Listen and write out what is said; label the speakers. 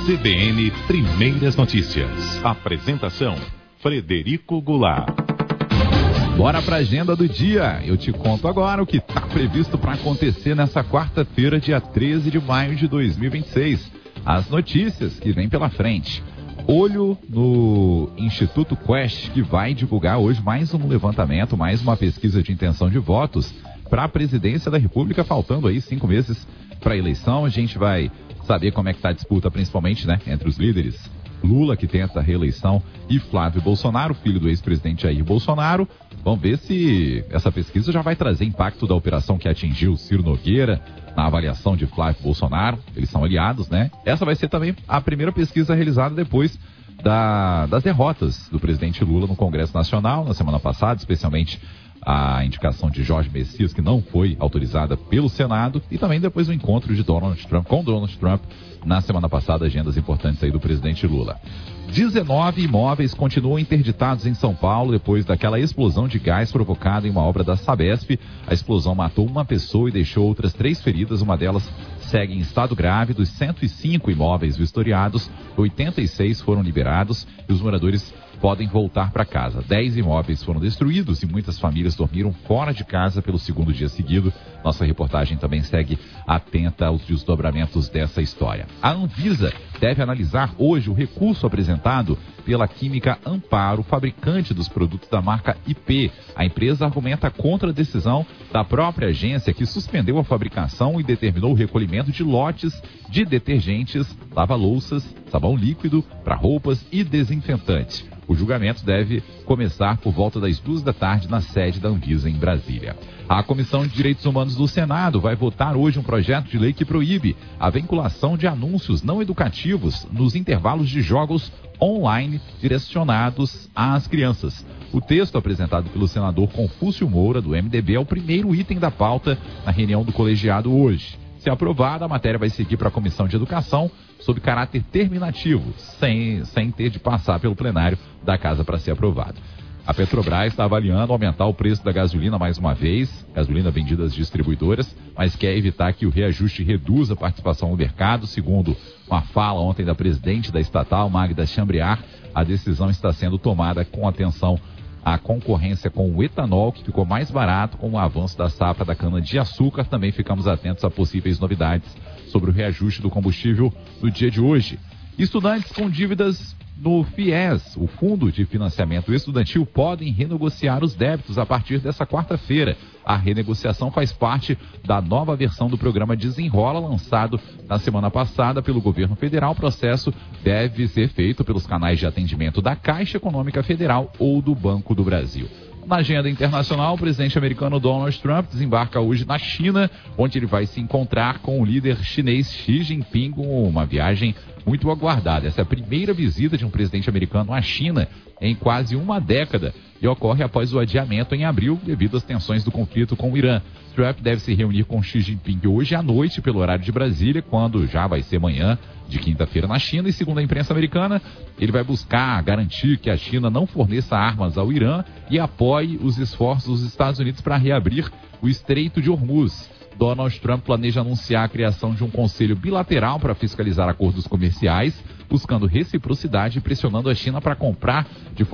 Speaker 1: CBN Primeiras Notícias. Apresentação: Frederico Goulart.
Speaker 2: Bora pra agenda do dia. Eu te conto agora o que está previsto para acontecer nessa quarta-feira, dia 13 de maio de 2026. As notícias que vêm pela frente. Olho no Instituto Quest, que vai divulgar hoje mais um levantamento, mais uma pesquisa de intenção de votos para a presidência da República, faltando aí 5 meses para a eleição. A gente vai saber como é que está a disputa, principalmente, entre os líderes. Lula, que tenta a reeleição, e Flávio Bolsonaro, filho do ex-presidente Jair Bolsonaro. Vamos ver se essa pesquisa já vai trazer impacto da operação que atingiu Ciro Nogueira na avaliação de Flávio Bolsonaro. Eles são aliados, né? Essa vai ser também a primeira pesquisa realizada depois das derrotas do presidente Lula no Congresso Nacional na semana passada, especialmente a indicação de Jorge Messias, que não foi autorizada pelo Senado, e também depois do encontro de Donald Trump com Donald Trump na semana passada, agendas importantes aí do presidente Lula. 19 imóveis continuam interditados em São Paulo depois daquela explosão de gás provocada em uma obra da Sabesp. A explosão matou uma pessoa e deixou outras 3 feridas, uma delas segue em estado grave. Dos 105 imóveis vistoriados, 86 foram liberados e os moradores podem voltar para casa. 10 imóveis foram destruídos e muitas famílias dormiram fora de casa pelo segundo dia seguido. Nossa reportagem também segue atenta aos desdobramentos dessa história. A Anvisa deve analisar hoje o recurso apresentado pela Química Amparo, fabricante dos produtos da marca IP. A empresa argumenta contra a decisão da própria agência, que suspendeu a fabricação e determinou o recolhimento de lotes de detergentes, lava-louças, sabão líquido para roupas e desinfetante. O julgamento deve começar por volta das 2 da tarde na sede da Anvisa em Brasília. A Comissão de Direitos Humanos do Senado vai votar hoje um projeto de lei que proíbe a vinculação de anúncios não educativos nos intervalos de jogos online direcionados às crianças. O texto apresentado pelo senador Confúcio Moura, do MDB, é o primeiro item da pauta na reunião do colegiado hoje. Se aprovada, a matéria vai seguir para a Comissão de Educação sob caráter terminativo, sem ter de passar pelo plenário da Casa para ser aprovado. A Petrobras está avaliando aumentar o preço da gasolina mais uma vez, gasolina vendida às distribuidoras, mas quer evitar que o reajuste reduza a participação no mercado. Segundo uma fala ontem da presidente da estatal, Magda Chambriard, a decisão está sendo tomada com atenção à concorrência com o etanol, que ficou mais barato com o avanço da safra da cana-de-açúcar. Também ficamos atentos a possíveis novidades sobre o reajuste do combustível no dia de hoje. Estudantes com dívidas no FIES, o Fundo de Financiamento Estudantil, podem renegociar os débitos a partir dessa quarta-feira. A renegociação faz parte da nova versão do programa Desenrola, lançado na semana passada pelo governo federal. O processo deve ser feito pelos canais de atendimento da Caixa Econômica Federal ou do Banco do Brasil. Na agenda internacional, o presidente americano Donald Trump desembarca hoje na China, onde ele vai se encontrar com o líder chinês Xi Jinping, uma viagem muito aguardada. Essa é a primeira visita de um presidente americano à China em quase uma década e ocorre após o adiamento em abril devido às tensões do conflito com o Irã. Trump deve se reunir com Xi Jinping hoje à noite pelo horário de Brasília, quando já vai ser manhã de quinta-feira na China, e segundo a imprensa americana, ele vai buscar garantir que a China não forneça armas ao Irã e apoie os esforços dos Estados Unidos para reabrir o Estreito de Hormuz. Donald Trump planeja anunciar a criação de um conselho bilateral para fiscalizar acordos comerciais, buscando reciprocidade e pressionando a China para comprar de